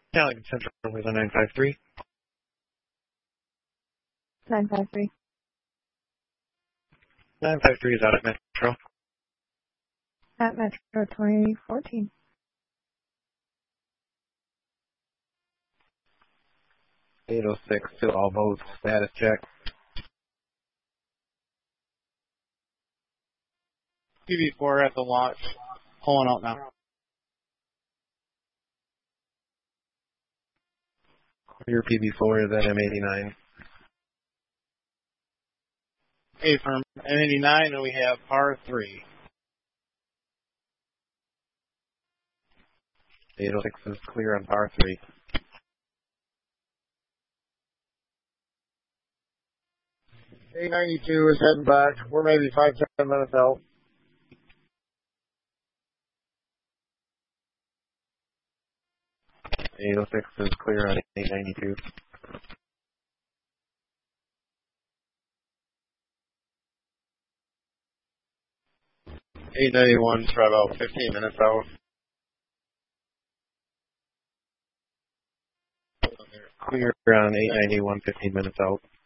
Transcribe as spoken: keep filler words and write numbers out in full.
Allegan Central was a nine five three. nine five three. nine five three is out at Metro. At Metro twenty fourteen. eight oh six to all votes. Status check. P B four at the launch. Pulling out now. Your P B four is at M eighty-nine. A from M eighty-nine, and we have par three. eight oh six is clear on par three. eight ninety-two is heading back. We're maybe five, ten minutes out. eight oh six is clear on eight ninety-two. eight ninety-one is right about fifteen minutes out. Clear on eight ninety-one, fifteen minutes out.